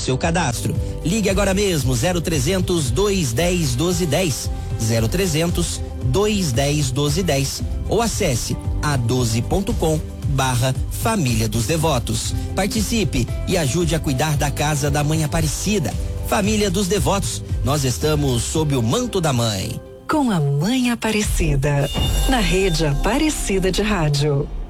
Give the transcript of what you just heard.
seu cadastro. Ligue agora mesmo 0300 210 1210, 0300 210 1210 ou acesse a12.com/Família dos Devotos. Participe e ajude a cuidar da casa da Mãe Aparecida. Família dos Devotos, nós estamos sob o manto da Mãe. Com a Mãe Aparecida, na Rede Aparecida de Rádio.